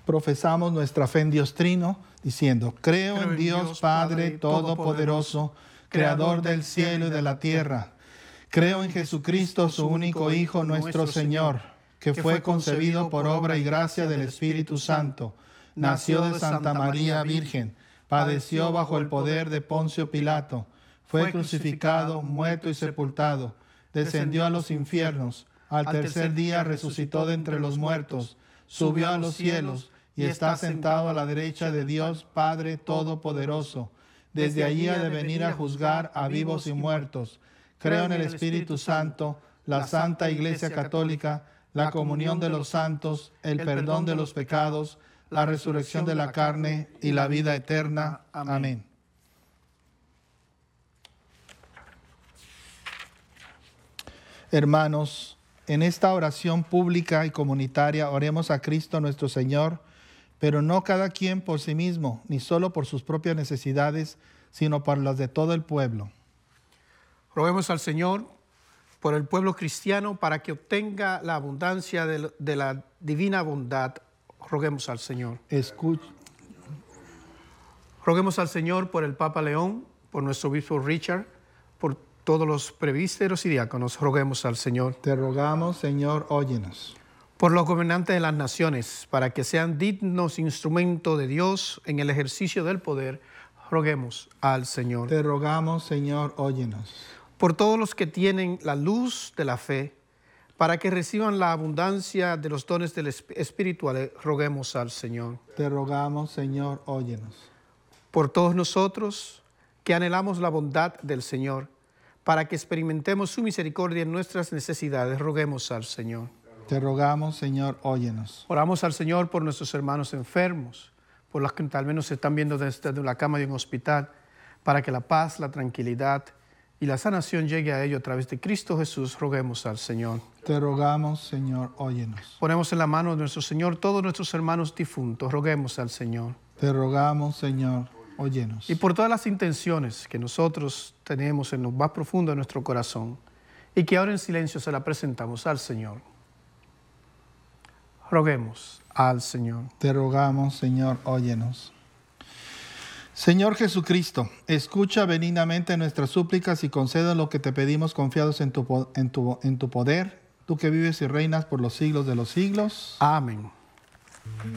profesamos nuestra fe en Dios Trino, diciendo, creo en Dios Padre Todopoderoso, Creador del cielo y de la tierra. Creo en Jesucristo, su único Hijo, nuestro Señor, que fue concebido por obra y gracia del Espíritu Santo. Nació de Santa María Virgen, padeció bajo el poder de Poncio Pilato, fue crucificado, muerto y sepultado, descendió a los infiernos, al tercer día resucitó de entre los muertos, subió a los cielos y está sentado a la derecha de Dios Padre Todopoderoso. Desde allí ha de venir a juzgar a vivos y muertos. Creo en el Espíritu Santo, la Santa Iglesia Católica, la comunión de los santos, el perdón de los pecados, la resurrección de la carne y la vida eterna. Amén. Hermanos, en esta oración pública y comunitaria oremos a Cristo nuestro Señor, pero no cada quien por sí mismo, ni solo por sus propias necesidades, sino por las de todo el pueblo. Roguemos al Señor por el pueblo cristiano para que obtenga la abundancia de la divina bondad. Roguemos al Señor. Roguemos al Señor por el Papa León, por nuestro obispo Richard, por todos los presbíteros y diáconos. Roguemos al Señor. Te rogamos, Señor, óyenos. Por los gobernantes de las naciones, para que sean dignos instrumentos de Dios en el ejercicio del poder. Roguemos al Señor. Te rogamos, Señor, óyenos. Por todos los que tienen la luz de la fe, para que reciban la abundancia de los dones espirituales, roguemos al Señor. Te rogamos, Señor, óyenos. Por todos nosotros que anhelamos la bondad del Señor, para que experimentemos su misericordia en nuestras necesidades, roguemos al Señor. Te rogamos, Señor, óyenos. Oramos al Señor por nuestros hermanos enfermos, por los que tal vez nos están viendo desde la cama de un hospital, para que la paz, la tranquilidad y la sanación llegue a ellos a través de Cristo Jesús. Roguemos al Señor. Te rogamos, Señor, óyenos. Ponemos en la mano de nuestro Señor todos nuestros hermanos difuntos. Roguemos al Señor. Te rogamos, Señor, óyenos. Y por todas las intenciones que nosotros tenemos en lo más profundo de nuestro corazón y que ahora en silencio se la presentamos al Señor. Roguemos al Señor. Te rogamos, Señor, óyenos. Señor Jesucristo, escucha benignamente nuestras súplicas y concede lo que te pedimos confiados en tu poder, tú que vives y reinas por los siglos de los siglos. Amén.